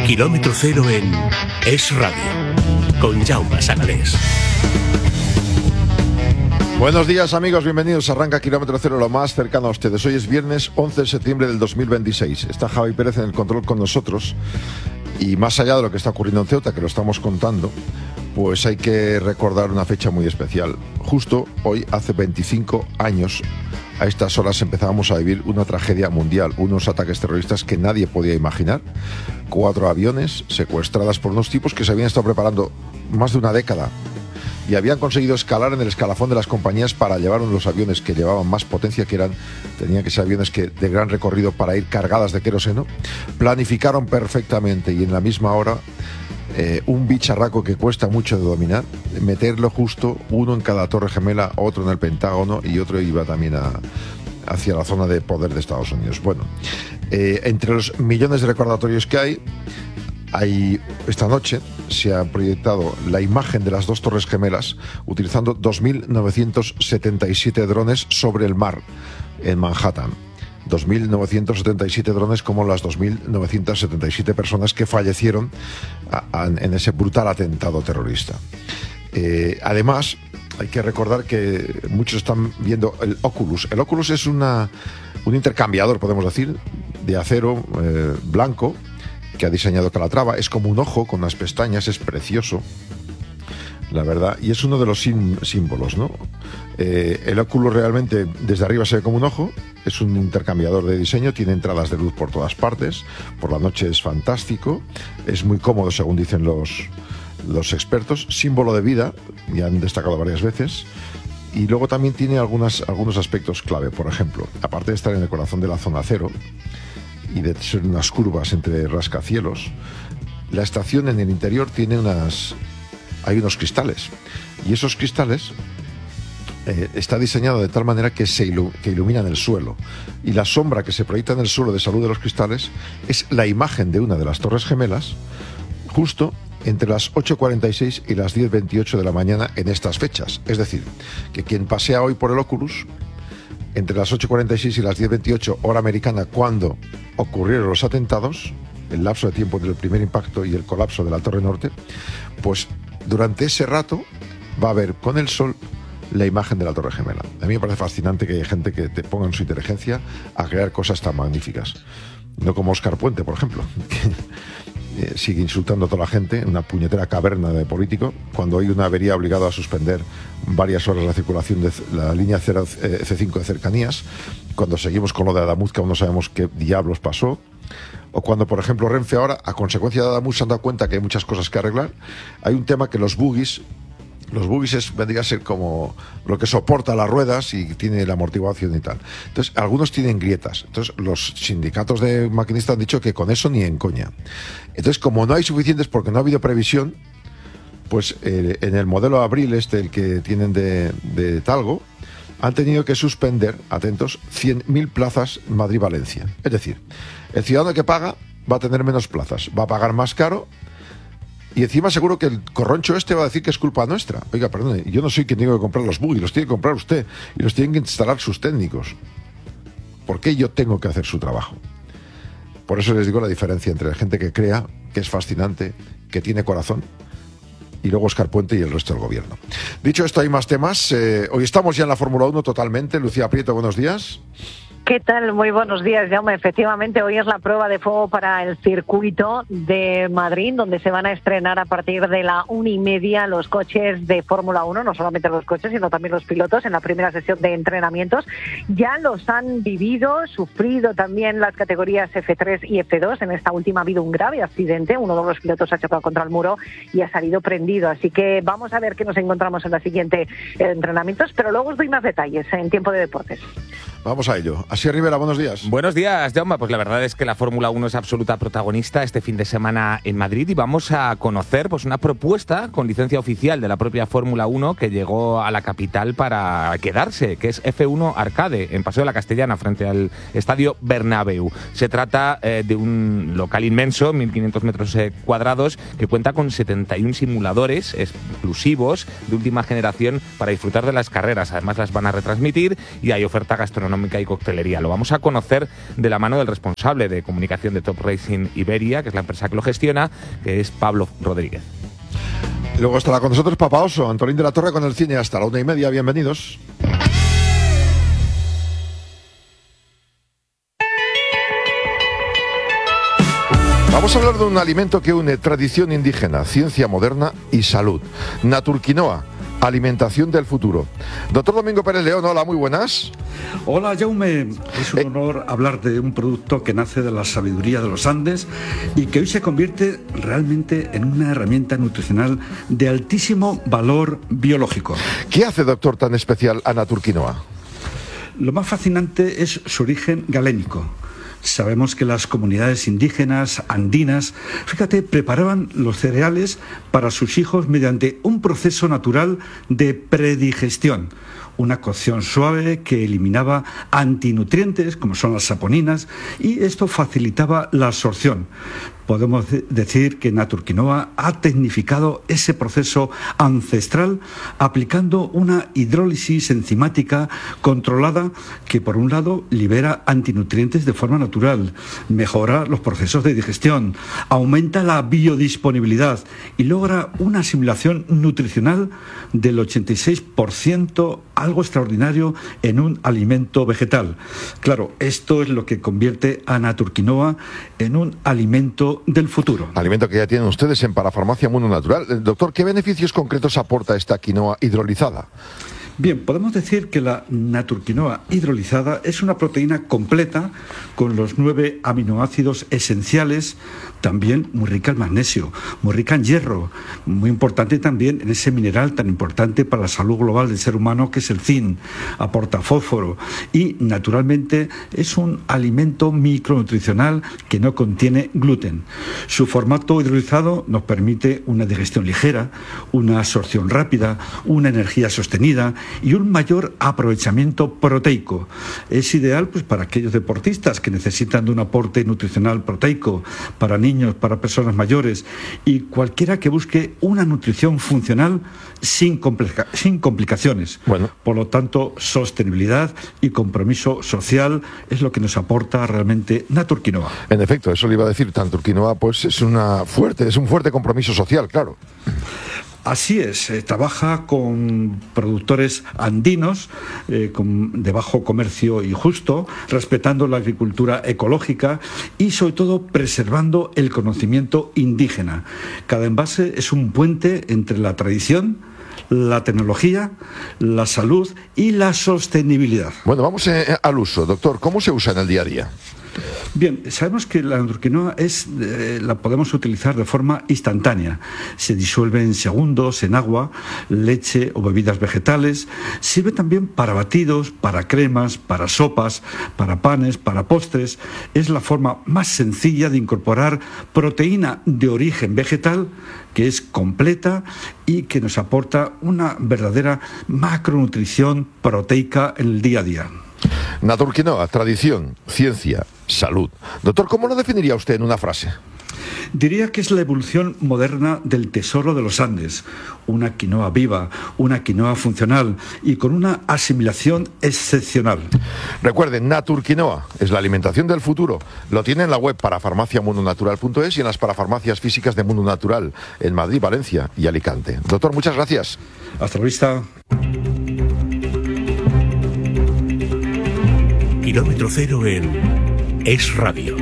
Kilómetro Cero en Es Radio, con Jaume Sagalés. Buenos días, amigos, bienvenidos. Arranca Kilómetro Cero, lo más cercano a ustedes. Hoy es viernes 11 de septiembre del 2026. Está Javi Pérez en el control con nosotros. Y más allá de lo que está ocurriendo en Ceuta, que lo estamos contando, pues hay que recordar una fecha muy especial. Justo hoy, hace 25 años, a estas horas empezábamos a vivir una tragedia mundial, unos ataques terroristas que nadie podía imaginar. 4 aviones secuestradas por unos tipos que se habían estado preparando más de una década y habían conseguido escalar en el escalafón de las compañías para llevar los aviones que llevaban más potencia, tenían que ser aviones de gran recorrido para ir cargadas de queroseno. Planificaron perfectamente y en la misma hora un bicharraco que cuesta mucho de dominar, meterlo justo, uno en cada torre gemela, otro en el Pentágono y otro iba también hacia la zona de poder de Estados Unidos. Bueno, entre los millones de recordatorios que hay, esta noche se ha proyectado la imagen de las dos torres gemelas utilizando 2.977 drones sobre el mar en Manhattan. 2.977 drones como las 2.977 personas que fallecieron en ese brutal atentado terrorista. Además, hay que recordar que muchos están viendo el Oculus. El Oculus es un intercambiador, podemos decir, de acero blanco, que ha diseñado Calatrava. Es como un ojo con unas pestañas, es precioso, la verdad, y es uno de los símbolos, ¿no? El Oculus realmente desde arriba se ve como un ojo, es un intercambiador de diseño, tiene entradas de luz por todas partes, por la noche es fantástico, es muy cómodo según dicen los expertos, símbolo de vida, ya han destacado varias veces. Y luego también tiene algunos aspectos clave. Por ejemplo, aparte de estar en el corazón de la zona cero y de ser unas curvas entre rascacielos, la estación en el interior tiene hay unos cristales, y esos cristales está diseñado de tal manera que iluminan el suelo, y la sombra que se proyecta en el suelo de salud de los cristales es la imagen de una de las torres gemelas justo entre las 8:46 y las 10:28 de la mañana en estas fechas. Es decir, que quien pasea hoy por el Oculus entre las 8:46 y las 10:28 hora americana, cuando ocurrieron los atentados, el lapso de tiempo entre el primer impacto y el colapso de la Torre Norte, pues durante ese rato va a ver con el sol la imagen de la Torre Gemela. A mí me parece fascinante que haya gente que te ponga en su inteligencia a crear cosas tan magníficas. No como Óscar Puente, por ejemplo, que sigue insultando a toda la gente en una puñetera caverna de político, cuando hay una avería obligado a suspender varias horas la circulación de la línea C5 de cercanías, cuando seguimos con lo de Adamuz, que aún no sabemos qué diablos pasó, o cuando, por ejemplo, Renfe ahora, a consecuencia de Adamuz, se han dado cuenta que hay muchas cosas que arreglar. Hay un tema que los buggies vendría a ser como lo que soporta las ruedas y tiene la amortiguación y tal. Entonces, algunos tienen grietas. Entonces, los sindicatos de maquinistas han dicho que con eso ni en coña. Entonces, como no hay suficientes porque no ha habido previsión, pues en el modelo Abril, el que tienen de Talgo, han tenido que suspender, atentos, 100.000 plazas Madrid-Valencia. Es decir, el ciudadano que paga va a tener menos plazas, va a pagar más caro. Y encima seguro que el corroncho va a decir que es culpa nuestra. Oiga, perdone, yo no soy quien tengo que comprar los buggy, los tiene que comprar usted y los tienen que instalar sus técnicos. ¿Por qué yo tengo que hacer su trabajo? Por eso les digo la diferencia entre la gente que crea, que es fascinante, que tiene corazón, y luego Óscar Puente y el resto del gobierno. Dicho esto, hay más temas. Hoy estamos ya en la Fórmula 1 totalmente. Lucía Prieto, buenos días. ¿Qué tal? Muy buenos días, Jaume. Efectivamente, hoy es la prueba de fuego para el circuito de Madrid, donde se van a estrenar a partir de la 1:30 los coches de Fórmula 1, no solamente los coches, sino también los pilotos en la primera sesión de entrenamientos. Ya los han vivido, sufrido también las categorías F3 y F2. En esta última ha habido un grave accidente, uno de los pilotos ha chocado contra el muro y ha salido prendido. Así que vamos a ver qué nos encontramos en la siguiente entrenamientos, pero luego os doy más detalles en Tiempo de Deportes. Vamos a ello. Asier Rivera, buenos días. Buenos días, Jaume. Pues la verdad es que la Fórmula 1 es absoluta protagonista este fin de semana en Madrid y vamos a conocer una propuesta con licencia oficial de la propia Fórmula 1 que llegó a la capital para quedarse, que es F1 Arcade, en Paseo de la Castellana, frente al Estadio Bernabéu. Se trata de un local inmenso, 1.500 metros cuadrados, que cuenta con 71 simuladores exclusivos de última generación para disfrutar de las carreras. Además las van a retransmitir y hay oferta gastronómica y coctelería Iberia. Lo vamos a conocer de la mano del responsable de comunicación de Top Racing Iberia, que es la empresa que lo gestiona, que es Pablo Rodríguez. Luego estará con nosotros Papa Oso, Antolín de la Torre con el cine hasta la 1:30. Bienvenidos. Vamos a hablar de un alimento que une tradición indígena, ciencia moderna y salud. Naturquinoa, alimentación del futuro. Doctor Domingo Pérez León, hola, muy buenas. Hola, Jaume. Es un honor hablar de un producto que nace de la sabiduría de los Andes y que hoy se convierte realmente en una herramienta nutricional de altísimo valor biológico. ¿Qué hace, doctor, tan especial a Naturquinoa? Lo más fascinante es su origen galénico. Sabemos que las comunidades indígenas andinas, fíjate, preparaban los cereales para sus hijos mediante un proceso natural de predigestión. Una cocción suave que eliminaba antinutrientes, como son las saponinas, y esto facilitaba la absorción. Podemos decir que Naturquinoa ha tecnificado ese proceso ancestral aplicando una hidrólisis enzimática controlada que, por un lado, libera antinutrientes de forma natural, mejora los procesos de digestión, aumenta la biodisponibilidad y logra una asimilación nutricional del 86%, algo extraordinario en un alimento vegetal. Claro, esto es lo que convierte a Naturquinoa en un alimento del futuro. Alimento que ya tienen ustedes en Parafarmacia Mundo Natural. Doctor, ¿qué beneficios concretos aporta esta quinoa hidrolizada? Bien, podemos decir que la Naturquinoa hidrolizada es una proteína completa con los 9 aminoácidos esenciales, también muy rica en magnesio, muy rica en hierro, muy importante también en ese mineral tan importante para la salud global del ser humano que es el zinc, aporta fósforo y naturalmente es un alimento micronutricional que no contiene gluten. Su formato hidrolizado nos permite una digestión ligera, una absorción rápida, una energía sostenida y un mayor aprovechamiento proteico. Es ideal pues para aquellos deportistas que necesitan de un aporte nutricional proteico, para niños, para personas mayores y cualquiera que busque una nutrición funcional sin complicaciones. Bueno. Por lo tanto, sostenibilidad y compromiso social es lo que nos aporta realmente Naturquinoa. En efecto, eso le iba a decir, Naturquinoa pues es un fuerte compromiso social, claro. Así es, trabaja con productores andinos de bajo comercio y justo, respetando la agricultura ecológica y sobre todo preservando el conocimiento indígena. Cada envase es un puente entre la tradición, la tecnología, la salud y la sostenibilidad. Bueno, vamos al uso. Doctor, ¿cómo se usa en el día a día? Bien, sabemos que la Naturquinoa la podemos utilizar de forma instantánea. Se disuelve en segundos en agua, leche o bebidas vegetales. Sirve también para batidos, para cremas, para sopas, para panes, para postres. Es la forma más sencilla de incorporar proteína de origen vegetal que es completa y que nos aporta una verdadera macronutrición proteica en el día a día. Naturquinoa, tradición, ciencia, salud. Doctor, ¿cómo lo definiría usted en una frase? Diría que es la evolución moderna del tesoro de los Andes. Una quinoa viva, una quinoa funcional y con una asimilación excepcional. Recuerden, Naturquinoa es la alimentación del futuro. Lo tiene en la web parafarmaciamundonatural.es y en las parafarmacias físicas de Mundo Natural en Madrid, Valencia y Alicante. Doctor, muchas gracias. Hasta la vista. Kilómetro cero en Es Radio.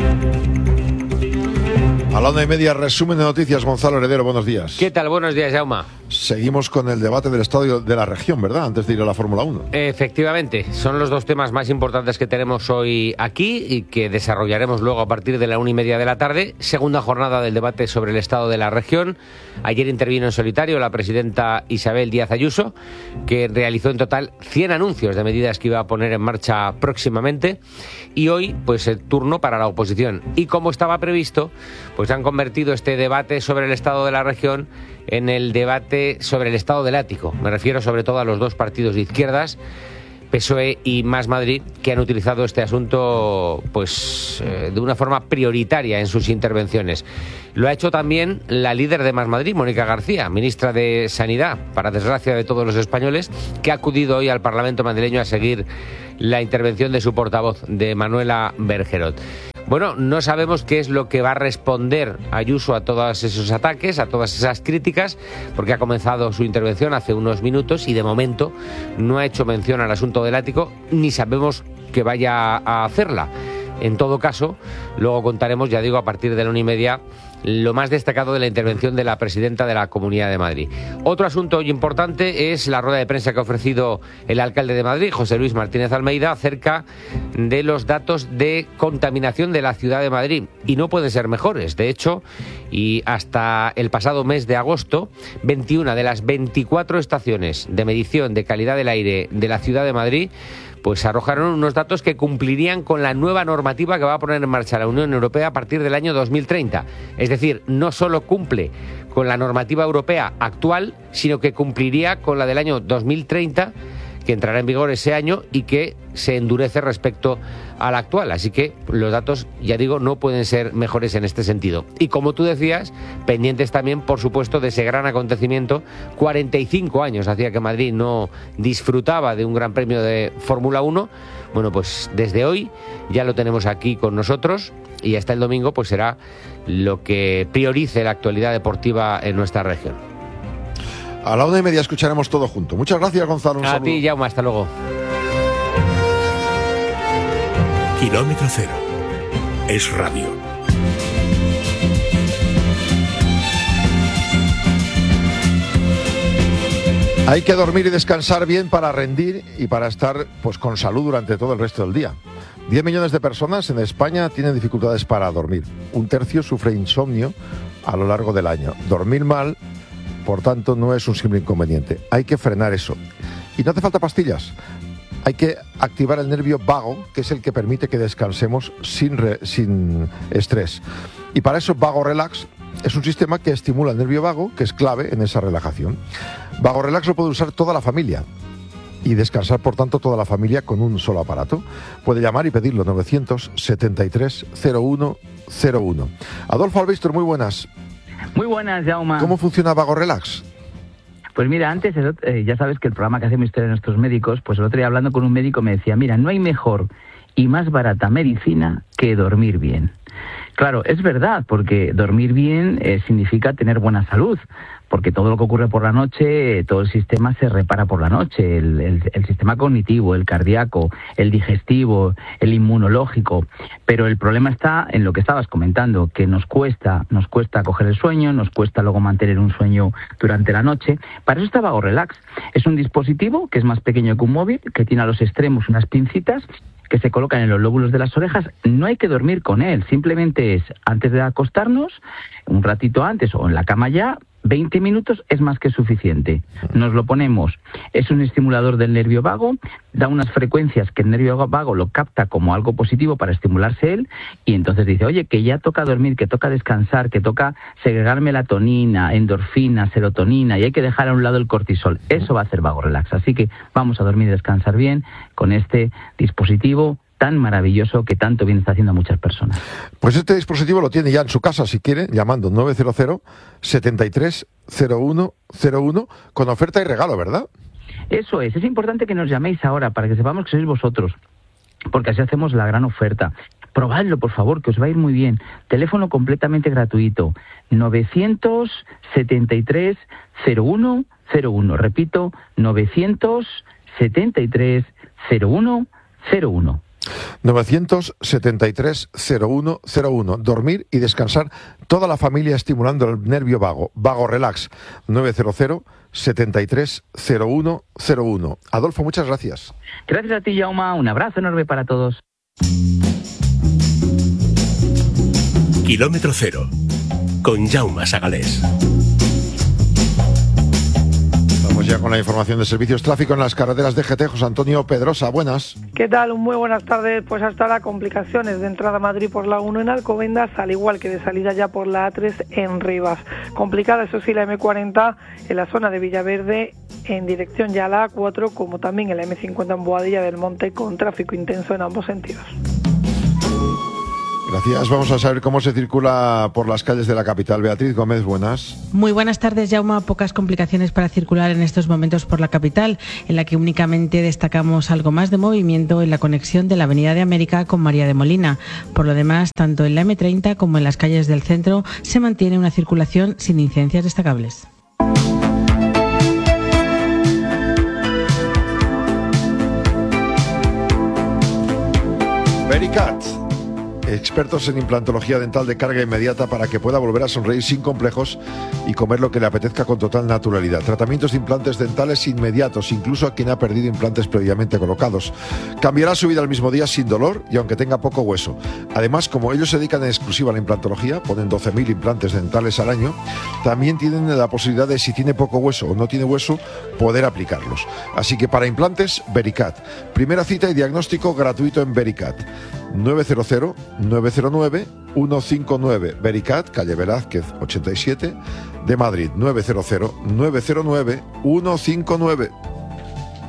A la 1:30, resumen de noticias. Gonzalo Heredero, buenos días. ¿Qué tal? Buenos días, Jaume. Seguimos con el debate del estado de la región, ¿verdad? Antes de ir a la Fórmula 1. Efectivamente, son los dos temas más importantes que tenemos hoy aquí y que desarrollaremos luego a partir de la 1:30 de la tarde. Segunda jornada del debate sobre el estado de la región. Ayer intervino en solitario la presidenta Isabel Díaz Ayuso, que realizó en total 100 anuncios de medidas que iba a poner en marcha próximamente. Y hoy, pues el turno para la oposición. Y como estaba previsto, pues han convertido este debate sobre el estado de la región en el debate sobre el estado del Ático. Me refiero sobre todo a los dos partidos de izquierdas, PSOE y Más Madrid, que han utilizado este asunto pues de una forma prioritaria en sus intervenciones. Lo ha hecho también la líder de Más Madrid, Mónica García, ministra de Sanidad, para desgracia de todos los españoles, que ha acudido hoy al Parlamento madrileño a seguir la intervención de su portavoz, de Manuela Bergerot. Bueno, no sabemos qué es lo que va a responder Ayuso a todos esos ataques, a todas esas críticas, porque ha comenzado su intervención hace unos minutos y de momento no ha hecho mención al asunto del ático, ni sabemos que vaya a hacerla. En todo caso, luego contaremos, ya digo, a partir de la 1:30, lo más destacado de la intervención de la presidenta de la Comunidad de Madrid. Otro asunto importante es la rueda de prensa que ha ofrecido el alcalde de Madrid, José Luis Martínez Almeida, acerca de los datos de contaminación de la ciudad de Madrid. Y no pueden ser mejores. De hecho, y hasta el pasado mes de agosto, 21 de las 24 estaciones de medición de calidad del aire de la ciudad de Madrid pues arrojaron unos datos que cumplirían con la nueva normativa que va a poner en marcha la Unión Europea a partir del año 2030. Es decir, no solo cumple con la normativa europea actual, sino que cumpliría con la del año 2030, que entrará en vigor ese año y que se endurece respecto a la actual. Así que los datos, ya digo, no pueden ser mejores en este sentido. Y como tú decías, pendientes también, por supuesto, de ese gran acontecimiento. 45 años hacía que Madrid no disfrutaba de un gran premio de Fórmula 1. Bueno, pues desde hoy ya lo tenemos aquí con nosotros y hasta el domingo pues será lo que priorice la actualidad deportiva en nuestra región. A la 1:30 escucharemos todo junto. Muchas gracias, Gonzalo. Un a saludo. ti, Jaume, hasta luego. Kilómetro Cero es radio. Hay que dormir y descansar bien para rendir y para estar pues con salud durante todo el resto del día. 10 millones de personas en España tienen dificultades para dormir. Un tercio sufre insomnio a lo largo del año. Dormir mal, por tanto, no es un simple inconveniente. Hay que frenar eso. Y no hace falta pastillas. Hay que activar el nervio vago, que es el que permite que descansemos sin estrés. Y para eso Vago Relax es un sistema que estimula el nervio vago, que es clave en esa relajación. Vago Relax lo puede usar toda la familia y descansar, por tanto, toda la familia con un solo aparato. Puede llamar y pedirlo, 973-0101. Adolfo Albistor, muy buenas. Muy buenas, Jaume. ¿Cómo funciona Vago Relax? Pues mira, antes, ya sabes que el programa que hacemos Historia de Nuestros Médicos, pues el otro día hablando con un médico me decía, mira, no hay mejor y más barata medicina que dormir bien. Claro, es verdad, porque dormir bien significa tener buena salud, porque todo lo que ocurre por la noche, todo el sistema se repara por la noche, el sistema cognitivo, el cardíaco, el digestivo, el inmunológico, pero el problema está en lo que estabas comentando, que nos cuesta coger el sueño, nos cuesta luego mantener un sueño durante la noche. Para eso está Vago Relax. Es un dispositivo que es más pequeño que un móvil, que tiene a los extremos unas pincitas que se colocan en los lóbulos de las orejas. No hay que dormir con él, simplemente es antes de acostarnos, un ratito antes o en la cama ya, 20 minutos es más que suficiente. Nos lo ponemos, es un estimulador del nervio vago, da unas frecuencias que el nervio vago lo capta como algo positivo para estimularse él, y entonces dice, oye, que ya toca dormir, que toca descansar, que toca segregar melatonina, endorfina, serotonina, y hay que dejar a un lado el cortisol. Eso va a hacer Vago Relax. Así que vamos a dormir y descansar bien con este dispositivo tan maravilloso que tanto bien está haciendo a muchas personas. Pues este dispositivo lo tiene ya en su casa, si quiere, llamando 900-730101 con oferta y regalo, ¿verdad? Eso es importante que nos llaméis ahora para que sepamos que sois vosotros, porque así hacemos la gran oferta. Probadlo, por favor, que os va a ir muy bien. Teléfono completamente gratuito, 973-0101. Repito, 973-0101. 973-0101. Dormir y descansar toda la familia estimulando el nervio vago. Vago Relax. 900-730101. Adolfo, muchas gracias. Gracias a ti, Jaume. Un abrazo enorme para todos. Kilómetro Cero con Jaume Sagalés. Vamos ya con la información de servicios tráfico en las carreteras de GT. José Antonio Pedrosa, buenas. ¿Qué ¿Qué tal? Muy buenas tardes. Pues hasta ahora complicaciones de entrada a Madrid por la 1 en Alcobendas, al igual que de salida ya por la A3 en Rivas. Complicada, eso sí, la M40 en la zona de Villaverde en dirección ya a la A4, como también en la M50 en Boadilla del Monte, con tráfico intenso en ambos sentidos. Gracias. Vamos a saber cómo se circula por las calles de la capital. Beatriz Gómez, buenas. Muy buenas tardes, Jaume. Pocas complicaciones para circular en estos momentos por la capital, en la que únicamente destacamos algo más de movimiento en la conexión de la Avenida de América con María de Molina. Por lo demás, tanto en la M30 como en las calles del centro se mantiene una circulación sin incidencias destacables. Vericat, expertos en implantología dental de carga inmediata para que pueda volver a sonreír sin complejos y comer lo que le apetezca con total naturalidad. Tratamientos de implantes dentales inmediatos, incluso a quien ha perdido implantes previamente colocados. Cambiará su vida al mismo día sin dolor y aunque tenga poco hueso. Además, como ellos se dedican en exclusiva a la implantología, ponen 12.000 implantes dentales al año, también tienen la posibilidad de, si tiene poco hueso o no tiene hueso, poder aplicarlos. Así que para implantes, Vericat. Primera cita y diagnóstico gratuito en Vericat. 900-909-159 Vericat, calle Velázquez 87 de Madrid. 900-909-159.